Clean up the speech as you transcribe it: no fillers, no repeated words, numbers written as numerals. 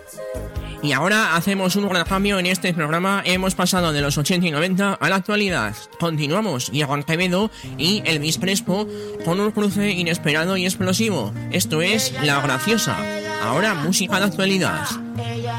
Y ahora hacemos un gran cambio en este programa. Hemos pasado de los 80 y 90 a la actualidad. Continuamos, Diego Quevedo y Elvis Crespo con un cruce inesperado y explosivo. Esto es La Graciosa. Ahora música de actualidad.